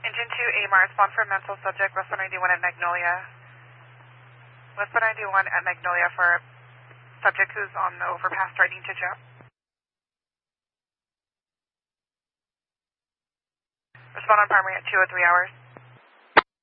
Engine 2, AMAR, respond for mental subject, Westbound 91 at Magnolia. Westbound 91 at Magnolia for subject who's on the overpass threatening to jump. Respond on primary at 203 hours.